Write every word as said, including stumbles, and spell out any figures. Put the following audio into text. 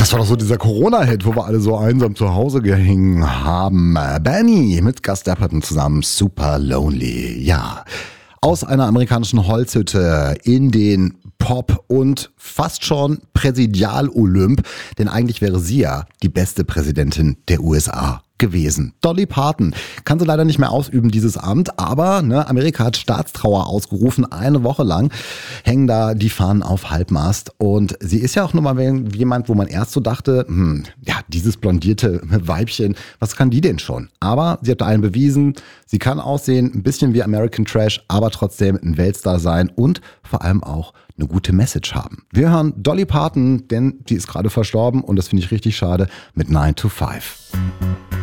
Das war doch so dieser Corona-Hit, wo wir alle so einsam zu Hause gehängt haben. Benny mit Gus Dapperton zusammen, Super Lonely. Ja, aus einer amerikanischen Holzhütte in den Pop- und fast schon Präsidial-Olymp. Denn eigentlich wäre sie ja die beste Präsidentin der U S A gewesen. Dolly Parton kann sie leider nicht mehr ausüben, dieses Amt, aber ne, Amerika hat Staatstrauer ausgerufen, eine Woche lang hängen da die Fahnen auf Halbmast und sie ist ja auch nochmal jemand, wo man erst so dachte, hm, ja, dieses blondierte Weibchen, was kann die denn schon? Aber sie hat allen bewiesen, sie kann aussehen, ein bisschen wie American Trash, aber trotzdem ein Weltstar sein und vor allem auch eine gute Message haben. Wir hören Dolly Parton, denn die ist gerade verstorben und das finde ich richtig schade, mit nine to five.